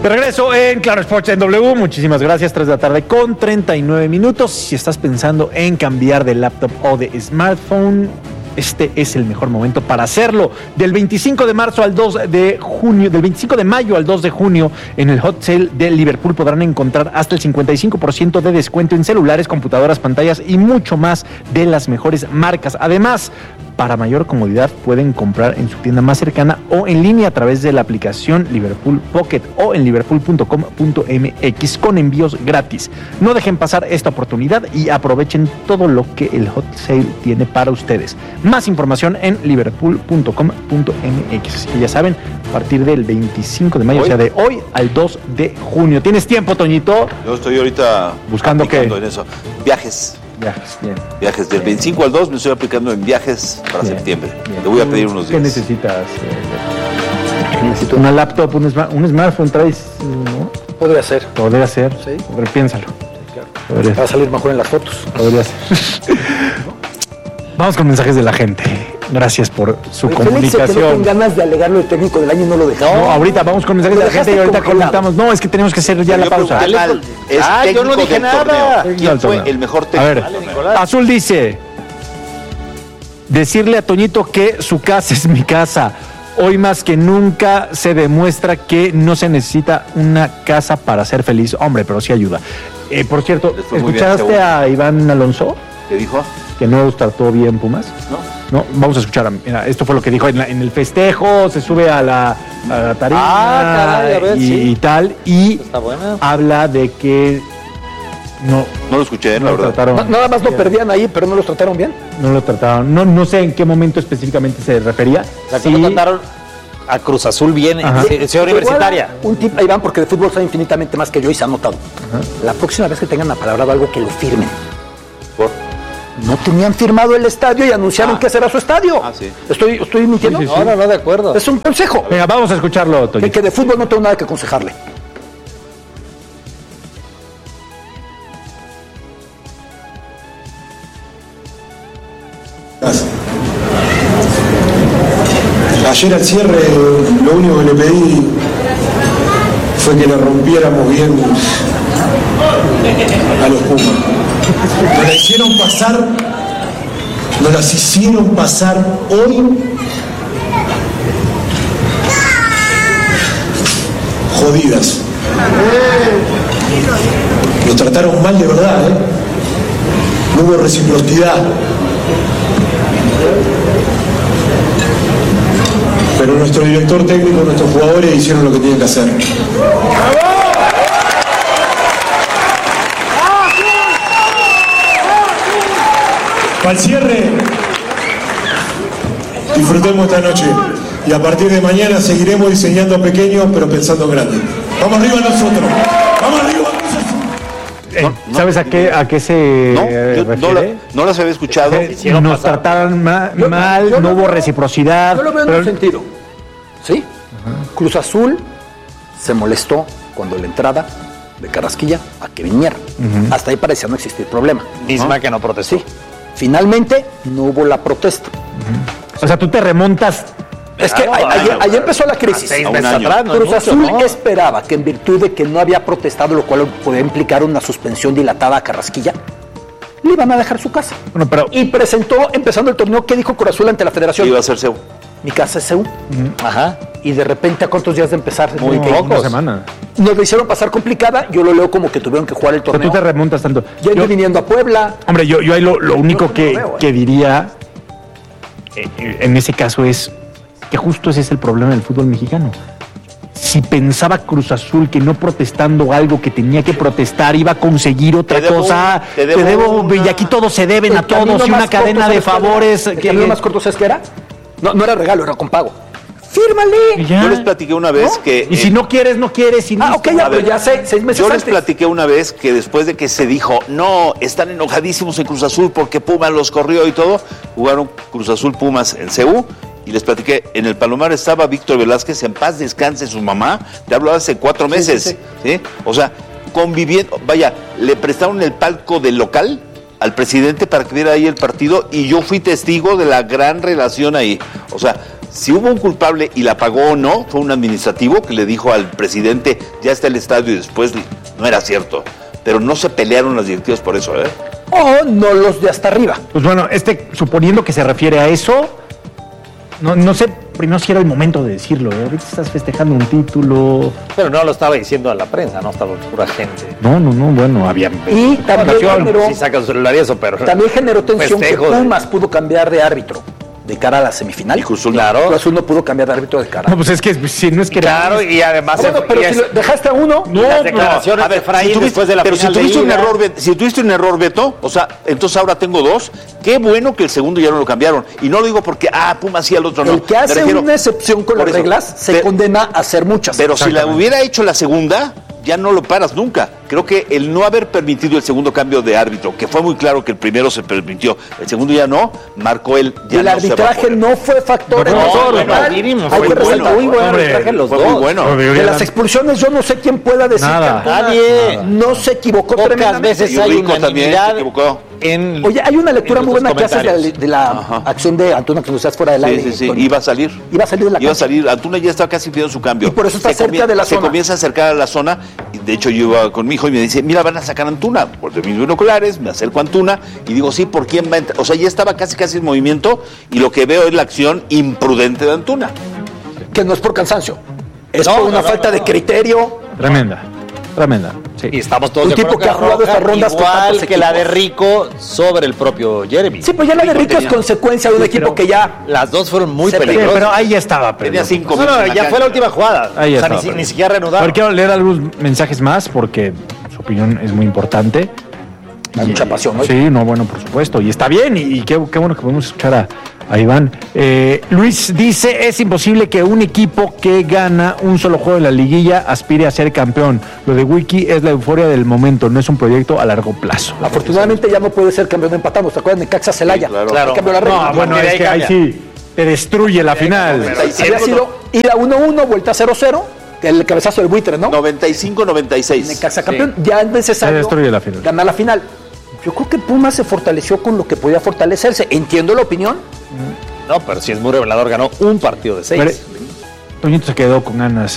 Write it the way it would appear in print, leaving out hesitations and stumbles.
De regreso en Claro Sports en W. Muchísimas gracias. 3 de la tarde con 39 minutos. Si estás pensando en cambiar de laptop o de smartphone, este es el mejor momento para hacerlo. Del 25 de marzo al 2 de junio, del 25 de mayo al 2 de junio, en el Hot Sale de Liverpool podrán encontrar hasta el 55% de descuento en celulares, computadoras, pantallas y mucho más de las mejores marcas. Además, para mayor comodidad pueden comprar en su tienda más cercana o en línea a través de la aplicación Liverpool Pocket o en liverpool.com.mx con envíos gratis. No dejen pasar esta oportunidad y aprovechen todo lo que el Hot Sale tiene para ustedes. Más información en liverpool.com.mx. Así que ya saben, a partir del 25 de mayo, o sea, de hoy al 2 de junio. ¿Tienes tiempo, Toñito? Yo estoy ahorita buscando qué. En eso. Viajes. Bien. Viajes del 25 al 2 me estoy aplicando en viajes para septiembre. Te voy a pedir unos días. ¿Qué necesitas? Necesito una laptop, un smartphone, traes, ¿no? Podría ser. Sí. Piénsalo. Claro. Va a salir mejor en las fotos. Podría ser. Vamos con mensajes de la gente. Gracias por su comunicación. Que no con ganas de alegarlo el técnico del año y no lo dejó. No, ahorita vamos con mensajes de la gente y ahorita comentamos. No, es que tenemos que hacer ya la pausa. Yo no dije nada. ¿Quién fue el mejor técnico? A ver, Azul dice: decirle a Toñito que su casa es mi casa. Hoy más que nunca se demuestra que no se necesita una casa para ser feliz. Hombre, pero sí ayuda. Por cierto, ¿escuchaste a Iván Alonso? ¿Qué dijo? Que no los trató bien Pumas. No, vamos a escuchar. Mira, esto fue lo que dijo en el festejo. Se sube a la tarima y tal. Y habla de que no lo escuché, la verdad. Nada más lo perdían ahí, pero no los trataron bien. No lo trataron. No sé en qué momento específicamente se refería. O sea, que no trataron a Cruz Azul bien en Ciudad Universitaria. Un tip, Iván, porque de fútbol sabe infinitamente más que yo y se ha notado. La próxima vez que tengan apalabrado algo, que lo firmen. ¿Por? No tenían firmado el estadio y anunciaron que ese era su estadio. Sí. ¿Estoy mintiendo? Sí. No, de acuerdo. Es un consejo. Venga, vamos a escucharlo, Toño. Que de fútbol no tengo nada que aconsejarle. Ayer al cierre lo único que le pedí fue que le rompiéramos bien a los Pumas. Nos las hicieron pasar hoy jodidas. Nos trataron mal de verdad, no hubo reciprocidad. Pero nuestro director técnico, nuestros jugadores hicieron lo que tienen que hacer. Para el cierre, disfrutemos esta noche y a partir de mañana seguiremos diseñando pequeño pero pensando en grande. Vamos arriba nosotros, vamos arriba. ¿Sabes a qué se refiere? No las había escuchado. Nos trataron mal, no hubo reciprocidad. Yo lo veo en un sentido. ¿Sí? Cruz Azul se molestó cuando la entrada de Carrasquilla a que viniera. Hasta ahí parecía no existir problema. Misma que no protestó. Sí. Finalmente no hubo la protesta. O sea, tú te remontas. Es que ahí empezó la crisis. 6 meses atrás, Cruz Azul esperaba que en virtud de que no había protestado, lo cual podía implicar una suspensión dilatada a Carrasquilla, le iban a dejar su casa. Bueno, pero y presentó, empezando el torneo, ¿qué dijo Cruz Azul ante la Federación? Iba a ser CEU. Mi casa es CEU. Ajá. Y de repente, ¿a cuántos días de empezar? Muy pocos. Una semana. Nos lo hicieron pasar complicada. Yo lo leo como que tuvieron que jugar el torneo. Pero tú te remontas tanto. Ya estoy viniendo a Puebla. Hombre, yo ahí lo único que diría en ese caso es que justo ese es el problema del fútbol mexicano. Si pensaba Cruz Azul que no protestando algo que tenía que protestar iba a conseguir otra cosa, te debo y aquí todos se deben a todos y una cadena de favores. ¿El camino más corto sabes qué era? No era regalo, era con pago. ¡Fírmale! Yo les platiqué una vez que... Y si no quieres, no quieres. Y ok, ya, pero ya 6 meses Yo antes. les platiqué una vez que después de que se dijo, no, están enojadísimos en Cruz Azul porque Pumas los corrió y todo, jugaron Cruz Azul Pumas en CU. Y les platiqué, en el Palomar estaba Víctor Velázquez, en paz descanse su mamá, te hablo hace 4 meses, ¿sí? O sea, conviviendo, vaya, le prestaron el palco del local al presidente para que viera ahí el partido y yo fui testigo de la gran relación ahí. O sea, Si hubo un culpable y la pagó o no, fue un administrativo que le dijo al presidente, ya está el estadio, y después no era cierto. Pero no se pelearon las directivas por eso, ¿eh? O no los de hasta arriba. Pues bueno, suponiendo que se refiere a eso, no sé primero si era el momento de decirlo. Ahorita estás festejando un título. Pero no lo estaba diciendo a la prensa, no estaba pura gente. No, bueno, había. Y también generó, Si saca su celular y eso, pero. también generó tensión festejo que Pumas pudo cambiar de árbitro de cara a la semifinal. Y Cruz Azul, claro. Cruz Azul no pudo cambiar de árbitro de cara. No, pues es que si no es que. Claro, y además. Bueno, pero si lo dejaste a uno, las declaraciones de Efraín después de la pero final si tuviste de un ida. error, si tuviste un error, Beto, o sea, entonces ahora tengo 2. Qué bueno que el segundo ya no lo cambiaron. Y no lo digo porque, Pumas sí, al otro no. el que hace una excepción con las reglas se condena a hacer muchas. Pero si la hubiera hecho la segunda, ya no lo paras nunca. Creo que el no haber permitido el segundo cambio de árbitro, que fue muy claro que el primero se permitió, el segundo ya no, marcó el ya el no arbitraje no fue factor en eso. Muy buen arbitraje los fue dos. muy bueno. De las expulsiones yo no sé quién pueda decir Nada. que Antuna Nadie. no se equivocó Pocas tremendamente. veces Y hay Rico también se unanimidad equivocó. en. Oye, hay una lectura en muy buena que nuestros haces comentarios. de la Ajá. acción de Antuna que nos estás fuera del aire. Sí, Antonio. iba a salir. Iba a salir de la Iba a cancha. salir, Antuna ya estaba casi pidiendo su cambio. Y por eso está cerca de la se zona. comienza a acercar a la zona, y de hecho yo iba con mi hijo y me dice, mira, van a sacar a Antuna. Por de mis binoculares, me acerco a Antuna y digo, sí, ¿por quién va a entrar? O sea, ya estaba casi en movimiento y lo que veo es la acción imprudente de Antuna. Que no es por cansancio. Es No, por una no, falta de criterio. Tremenda. Sí. Y estamos todos Un de tipo acuerdo que ha jugado roja, estas rondas con igual tantos que la de equipos. Rico sobre el propio Jeremy. Sí, pues ya la de Rico es consecuencia de un equipo que ya... Las dos fueron muy Se peligrosas. Pero ahí ya estaba. Tenía 5 No, ya fue la última jugada. Ahí o sea, estaba, ni siquiera reanudado. Ahora quiero leer algunos mensajes más porque su opinión es muy importante. Hay mucha pasión, ¿no? Sí, bueno, por supuesto. Y está bien, y qué bueno que podemos escuchar a Iván. Luis dice, es imposible que un equipo que gana un solo juego de la liguilla aspire a ser campeón. Lo de Wiki es la euforia del momento, no es un proyecto a largo plazo. Afortunadamente ya no puede ser campeón empatando. ¿Te acuerdan de Caxa Celaya? Sí, claro. Que cambió la regla. No, bueno, es que ahí sí te destruye la final. Había sido ir a 1-1, vuelta a 0-0, que el cabezazo del buitre, ¿no? 95-96. Necaxa campeón, ya es Se necesario destruye la final. ganar la final. Yo creo que Pumas se fortaleció con lo que podía fortalecerse. Entiendo la opinión. No, pero si es muy revelador, ganó un partido de 6. Toñito se quedó con ganas